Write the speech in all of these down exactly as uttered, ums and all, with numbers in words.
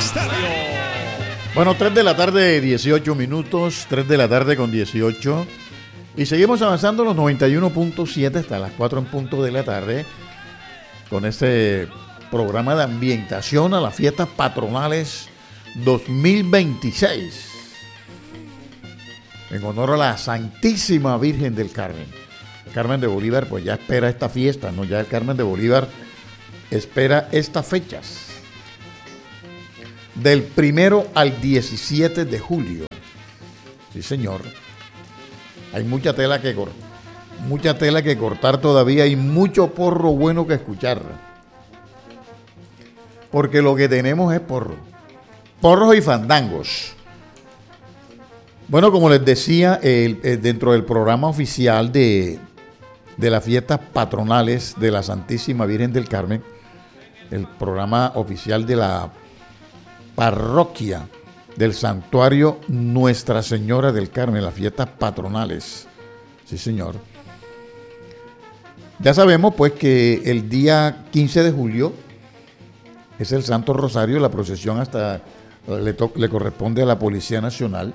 Estéreo. Bueno, tres de la tarde, dieciocho minutos, tres de la tarde con dieciocho. Y seguimos avanzando los noventa y uno punto siete hasta las cuatro en punto de la tarde con este programa de ambientación a las fiestas patronales dos mil veintiséis. En honor a la Santísima Virgen del Carmen. El Carmen de Bolívar pues ya espera esta fiesta, ¿no? Ya el Carmen de Bolívar espera estas fechas. Del primero al diecisiete de julio. Sí, señor. Hay mucha tela que cortar. Mucha tela que cortar todavía y mucho porro bueno que escuchar. Porque lo que tenemos es porro. Porros y fandangos. Bueno, como les decía, el, el, dentro del programa oficial de, de las fiestas patronales de la Santísima Virgen del Carmen, el programa oficial de la parroquia del santuario Nuestra Señora del Carmen, las fiestas patronales. Sí, señor. Ya sabemos pues que el día quince de julio es el Santo Rosario, la procesión hasta le, to- le corresponde a la Policía Nacional.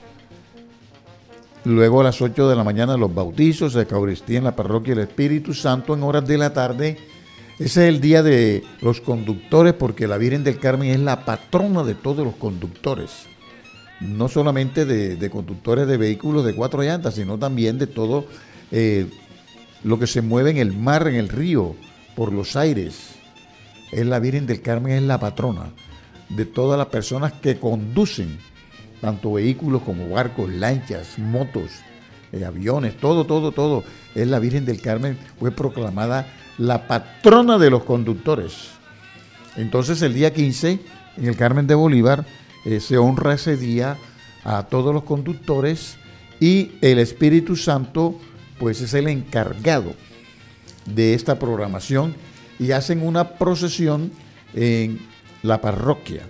Luego a las ocho de la mañana los bautizos, Eucaristía en la parroquia del Espíritu Santo en horas de la tarde. Ese es el día de los conductores porque la Virgen del Carmen es la patrona de todos los conductores. No solamente de, de conductores de vehículos de cuatro llantas, sino también de todo eh, lo que se mueve en el mar, en el río, por los aires. Es la Virgen del Carmen, es la patrona de todas las personas que conducen, tanto vehículos como barcos, lanchas, motos, eh, aviones, todo, todo, todo. Es la Virgen del Carmen, fue proclamada la patrona de los conductores. Entonces el día quince, en el Carmen de Bolívar, eh, se honra ese día a todos los conductores y el Espíritu Santo pues es el encargado de esta programación y hacen una procesión en la parroquia.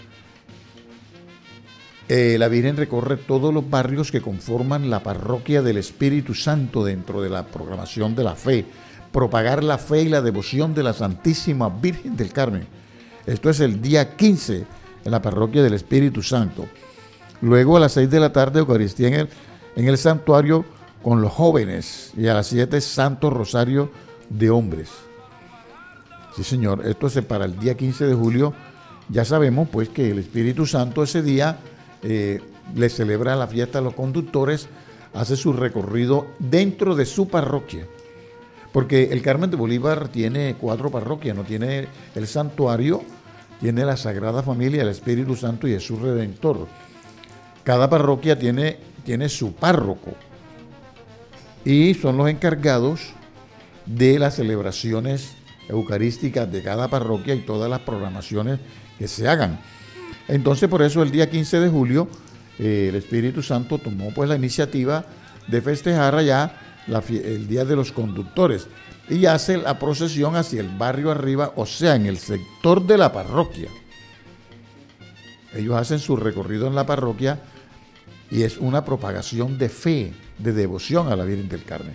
Eh, la Virgen recorre todos los barrios que conforman la parroquia del Espíritu Santo dentro de la programación de la fe, propagar la fe y la devoción de la Santísima Virgen del Carmen. Esto es el día quince en la parroquia del Espíritu Santo. Luego a las seis de la tarde Eucaristía en el, en el santuario con los jóvenes y a las siete Santo Rosario de hombres. Sí, señor, esto es para el día quince de julio. Ya sabemos pues que el Espíritu Santo ese día eh, le celebra la fiesta a los conductores, hace su recorrido dentro de su parroquia. Porque el Carmen de Bolívar tiene cuatro parroquias, no tiene el santuario, tiene la Sagrada Familia, el Espíritu Santo y Jesús Redentor. Cada parroquia tiene, tiene su párroco y son los encargados de las celebraciones eucarísticas de cada parroquia y todas las programaciones que se hagan. Entonces, por eso el día quince de julio, eh, el Espíritu Santo tomó pues la iniciativa de festejar allá la, el Día de los Conductores y hace la procesión hacia el barrio arriba, o sea, en el sector de la parroquia. Ellos hacen su recorrido en la parroquia y es una propagación de fe, de devoción a la Virgen del Carmen.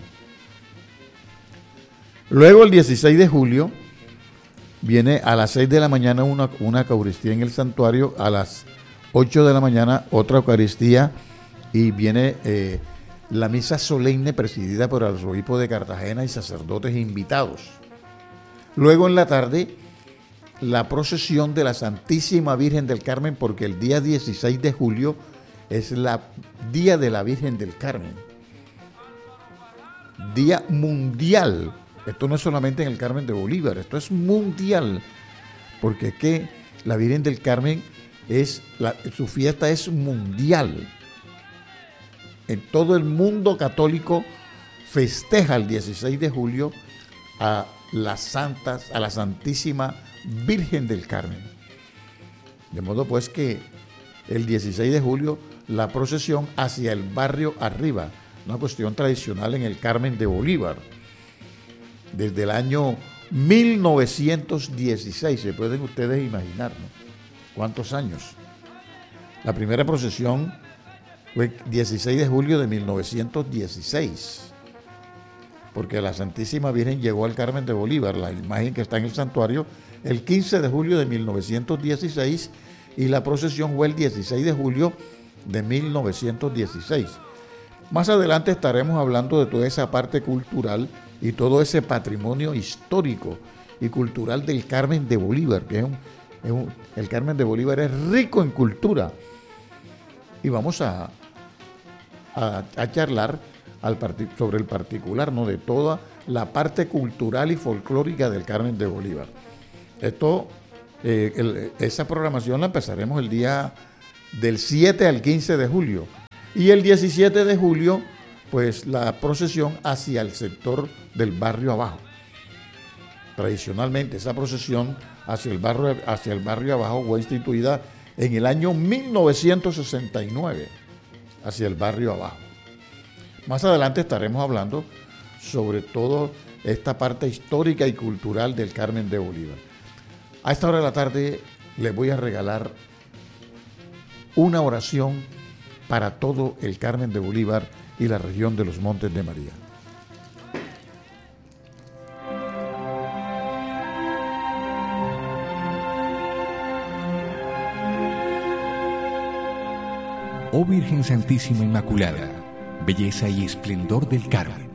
Luego el dieciséis de julio viene a las seis de la mañana una, una Eucaristía en el santuario, a las ocho de la mañana otra Eucaristía y viene eh, la misa solemne presidida por el arzobispo de Cartagena y sacerdotes invitados. Luego en la tarde la procesión de la Santísima Virgen del Carmen, porque el día dieciséis de julio es el Día de la Virgen del Carmen. Día mundial. Esto no es solamente en el Carmen de Bolívar, esto es mundial. Porque es que la Virgen del Carmen, es la, su fiesta es mundial. En todo el mundo católico festeja el dieciséis de julio a las santas, a la Santísima Virgen del Carmen. De modo pues que el dieciséis de julio la procesión hacia el barrio arriba, una cuestión tradicional en el Carmen de Bolívar. Desde el año mil novecientos dieciséis, se pueden ustedes imaginar, ¿no? ¿Cuántos años? La primera procesión fue dieciséis de julio de mil novecientos dieciséis, porque la Santísima Virgen llegó al Carmen de Bolívar, la imagen que está en el santuario, el quince de julio de mil novecientos dieciséis, y la procesión fue el dieciséis de julio de mil novecientos dieciséis. Más adelante estaremos hablando de toda esa parte cultural y todo ese patrimonio histórico y cultural del Carmen de Bolívar, que es un, es un, el Carmen de Bolívar es rico en cultura. Y vamos a, a, a charlar al parti- sobre el particular, ¿no?, de toda la parte cultural y folclórica del Carmen de Bolívar. Esto, eh, el, esa programación la empezaremos el día del siete al quince de julio. Y el diecisiete de julio, pues la procesión hacia el sector del barrio abajo. Tradicionalmente, esa procesión hacia el barrio, hacia el barrio abajo fue instituida en el año mil novecientos sesenta y nueve, hacia el barrio abajo. Más adelante estaremos hablando sobre toda esta parte histórica y cultural del Carmen de Bolívar. A esta hora de la tarde les voy a regalar una oración para todo el Carmen de Bolívar y la región de los Montes de María. Oh Virgen Santísima Inmaculada, belleza y esplendor del Carmen,